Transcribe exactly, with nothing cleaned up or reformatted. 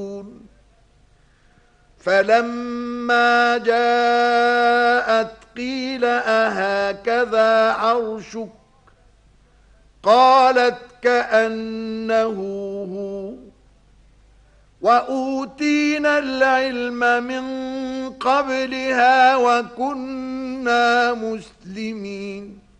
فلما جاءت قيل أهكذا عرشك قالت كأنه هو وأوتينا العلم من قبلها وكنا مسلمين